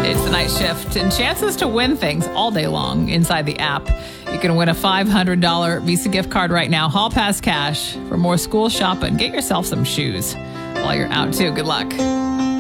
It's the night shift and chances to win things all day long inside the app. You can win a $500 Visa gift card right now. Hall Pass Cash for more school shopping. Get yourself some shoes while you're out too. Good luck.